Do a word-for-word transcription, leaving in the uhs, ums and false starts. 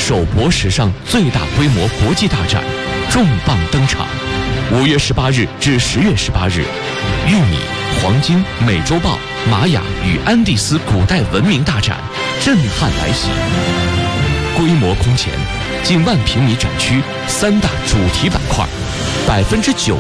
首博史上最大规模国际大展重磅登场。五月十八日至十月十八日，玉米、黄金、美洲豹、玛雅与安第斯古代文明大展震撼来袭。规模空前，近万平米展区，三大主题板块，百分之九